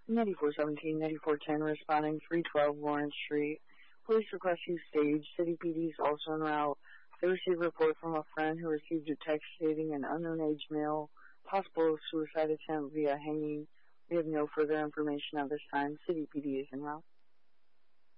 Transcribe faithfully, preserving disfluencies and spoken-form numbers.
ninety-four seventeen, ninety-four ten, responding three twelve Lawrence Street. Police request you stage. City P D is also en route. They received a report from a friend who received a text stating an unknown age male, possible suicide attempt via hanging. We have no further information at this time. City P D is en route.